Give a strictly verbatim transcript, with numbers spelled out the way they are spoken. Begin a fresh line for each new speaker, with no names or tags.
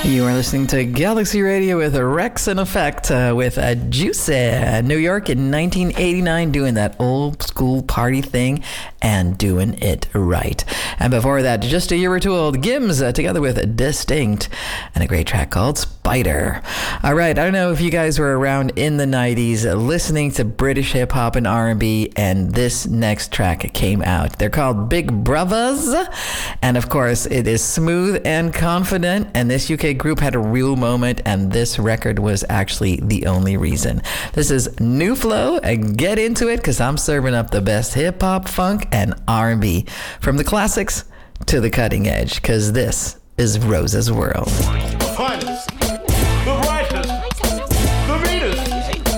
You are listening to Galaxy Radio with Rex and Effect uh, with uh, Juicy, New York in nineteen eighty-nine, doing that old school party thing and doing it right. And before that, just a year or two old, Gims uh, together with Distinct and a great track called Spider. All right, I don't know if you guys were around in the nineties uh, listening to British hip hop and R and B, and this next track came out. They're called Big Brothers, and of course, it is smooth and confident, and this U K group had a real moment, and this record was actually the only reason. This is New Flow, and get into it because I'm serving up the best hip hop, funk, and R and B from the classics to the cutting edge, because this is Rose's World.
Fun.